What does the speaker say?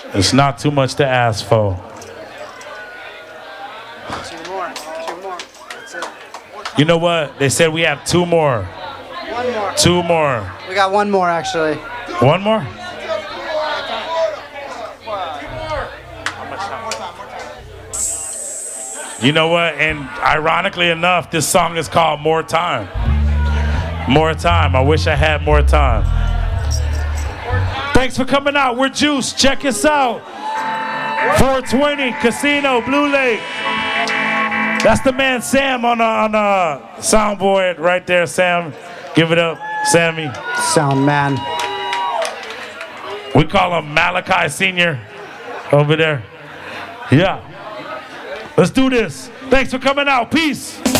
It's not too much to ask for. Two more. That's it. You know what? They said we have two more. One more. Two more. We got one more, actually. One more? You know what? And ironically enough, this song is called More Time. More Time. I wish I had more time. Thanks for coming out. We're Juice. Check us out. 420 Casino, Blue Lake. That's the man Sam on the soundboard right there, Sam. Give it up, Sammy. Sound man. We call him Malachi Sr. over there. Yeah. Let's do this. Thanks for coming out. Peace.